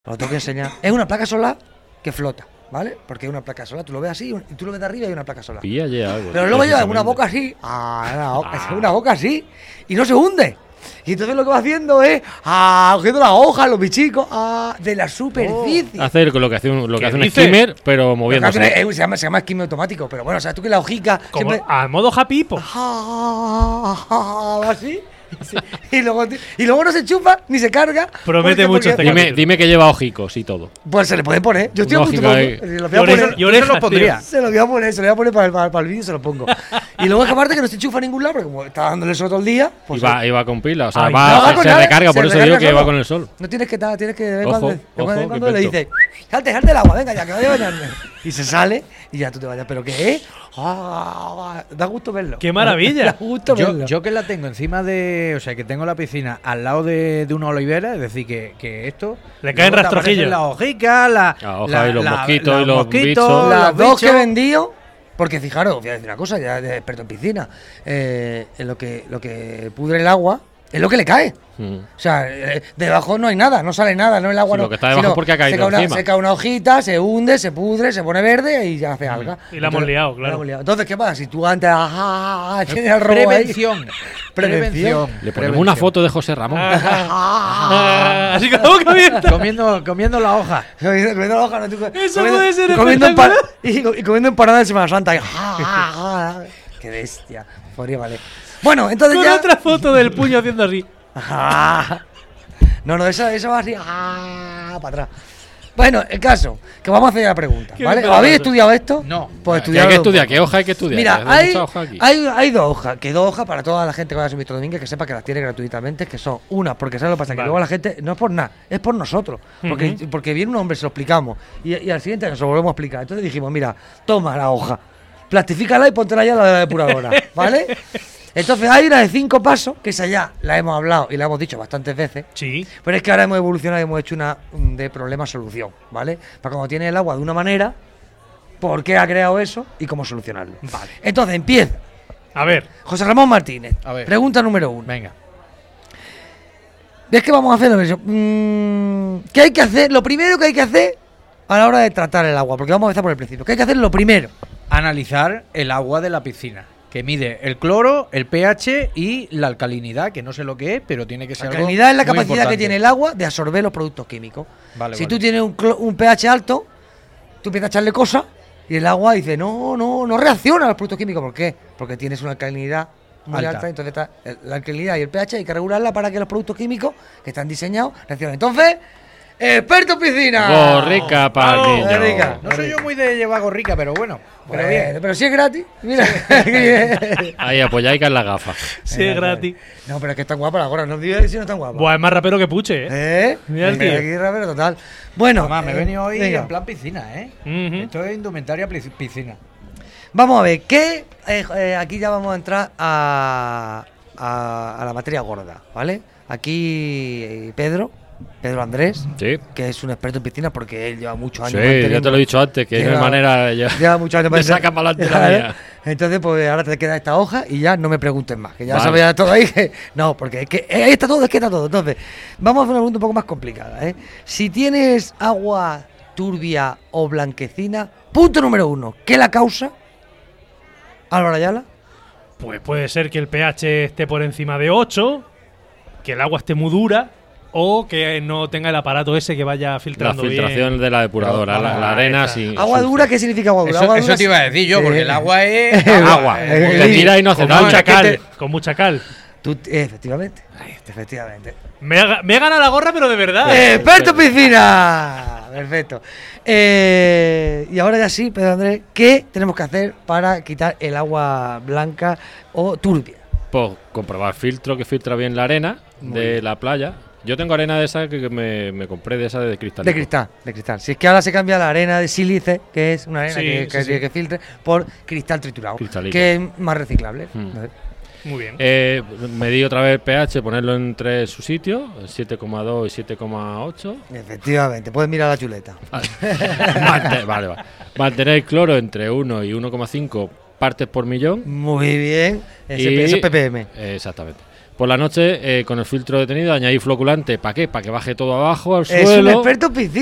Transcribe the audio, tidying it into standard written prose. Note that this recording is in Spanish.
Os lo tengo que enseñar. Es una placa solar que flota, ¿vale? Porque es una placa solar, tú lo ves así y tú lo ves de arriba y hay una placa solar. Píllale algo. Pero luego lleva una boca así, una boca así, y no se hunde. Y entonces lo que va haciendo es cogiendo las hojas, los bichicos, de la superficie. Hacer lo que hace un skimmer, pero moviéndose. Se llama skimmer automático, pero bueno, o sea, tú que la hojica como siempre, a modo Happy Hippo. así. Sí. Y luego no se chupa ni se carga. Promete mucho este capítulo. Dime que lleva hojicos y todo. Pues se le puede poner. Yo estoy a punto y orejas lo pondría. Se lo voy a poner para el vídeo, se lo pongo. Y luego es que aparte que no se enchufa a ningún lado, porque como está dándole sol todo el día. Pues y va con pila, o sea, no, se recarga, por eso digo que va con el sol. No tienes que de Ojo, cuando le dices, salte el agua, venga ya, que vaya a bañarme. Y se sale y ya tú te vayas. ¿Pero qué es? Da gusto verlo. ¡Qué maravilla! Da gusto verlo. Yo que la tengo encima de... O sea, que tengo la piscina al lado de una olivera, es decir, que esto... Le caen rastrojillos. La hojica, la hoja y los mosquitos y los bichos. Las dos que he vendido... Porque fijaros, voy a decir una cosa, ya de experto en piscina. Lo que pudre el agua es lo que le cae. O sea, debajo no hay nada, no sale nada, no el agua. Sí, lo que está debajo es porque ha caído encima. Se cae una hojita, se hunde, se pudre, se pone verde y ya hace alga. Y la hemos liado, claro. Entonces, ¿qué pasa? Si tú antes tienes el robo Prevención. Le ponemos una foto de José Ramón. Así que comiendo la hoja. Comiendo la hoja, no, eso puede ser espectacular. Y comiendo empanada de Semana Santa. ¡Qué bestia! Podría valer. Bueno, entonces con ya... otra foto del puño haciendo así. No, eso va así, para atrás. Bueno, el caso, que vamos a hacer la pregunta, ¿vale? ¿Habéis estudiado esto? No. Pues ¿Qué hay que estudiar? ¿Qué hoja hay que estudiar? Mira, hay dos hojas para toda la gente que vaya a San Víctor Domínguez, que sepa que las tiene gratuitamente, que son una, porque ¿sabes lo que pasa? Que luego la gente, no es por nada, es por nosotros. Porque viene un hombre, se lo explicamos, y al siguiente nos lo volvemos a explicar. Entonces dijimos, mira, toma la hoja, plastifícala y póntela ya a la depuradora, ¿vale? Entonces hay una de 5 pasos, que esa ya la hemos hablado y la hemos dicho bastantes veces. Sí. Pero es que ahora hemos evolucionado y hemos hecho una de problema-solución, ¿vale? Para cuando tiene el agua de una manera, por qué ha creado eso y cómo solucionarlo. Vale. Entonces empieza. A ver. José Ramón Martínez. A ver. Pregunta número 1. Venga. ¿Ves que vamos a hacer eso? ¿Qué hay que hacer? Lo primero que hay que hacer a la hora de tratar el agua, porque vamos a empezar por el principio. ¿Qué hay que hacer lo primero? Analizar el agua de la piscina, que mide el cloro, el pH y la alcalinidad, que no sé lo que es, pero tiene que ser La algo alcalinidad es la muy capacidad importante. que tiene el agua de absorber los productos químicos. Vale, Tú tienes un pH alto, tú empiezas a echarle cosas y el agua dice, no reacciona a los productos químicos. ¿Por qué? Porque tienes una alcalinidad muy alta. Entonces la alcalinidad y el pH hay que regularla para que los productos químicos que están diseñados reaccionen. Entonces, experto en piscina. Gorrica para Gorrica. No soy yo muy de llevar gorrica, pero bueno. Pero bien. Pero si es gratis, mira. Ahí apoyáis en la gafa. Sí, es gratis. No, pero es que está guapa la gorra, no digas si no está guapa. Buah, es más rapero que Puche, Mira el tío. Aquí rapero total. Bueno, Mamá, me he venido hoy venga. en plan piscina, ¿eh? Esto es indumentaria piscina. Vamos a ver, ¿qué? Aquí ya vamos a entrar a la materia gorda, ¿vale? Aquí Pedro Andrés, Sí. que es un experto en piscinas porque él lleva muchos años. Sí, ya te lo he dicho antes, que no hay manera. Lleva muchos años. Me saca para adelante la mía. Entonces, pues ahora te queda esta hoja y ya no me preguntes más, que ya sabes ya todo ahí. No, porque es que ahí está todo, es que está todo. Entonces, vamos a hacer una pregunta un poco más complicada, ¿eh? Si tienes agua turbia o blanquecina, punto número 1, ¿qué la causa? Álvaro Ayala. Pues puede ser que el pH esté por encima de 8, que el agua esté muy dura o que no tenga el aparato ese que vaya La filtrando filtración bien. de la depuradora, la arena sin. ¿Agua dura? ¿Qué significa agua dura? Agua dura Eso te iba a decir yo, porque el agua es Agua. Te tira y no hace Con nada. mucha cal. Con mucha cal. Efectivamente. Me he ganado la gorra, pero de verdad. ¡Experto en piscina! Perfecto. Y ahora ya sí, Pedro Andrés, ¿qué tenemos que hacer para quitar el agua blanca o turbia? Pues comprobar filtro, que filtra bien la arena de la playa. Yo tengo arena de esa que me compré de esa de cristal. De cristal. Si es que ahora se cambia la arena de sílice, que es una arena que filtre, por cristal triturado, Cristalico. que es más reciclable. Muy bien. Medí otra vez el pH, ponerlo entre su sitio, 7,2 y 7,8. Efectivamente, puedes mirar la chuleta. Vale. Mantener el cloro entre 1 y 1,5 partes por millón. Muy bien. Eso es ppm. Exactamente. Por la noche, con el filtro detenido, añadir floculante. ¿Para qué? Para que baje todo abajo al Es un suelo. experto en piscina.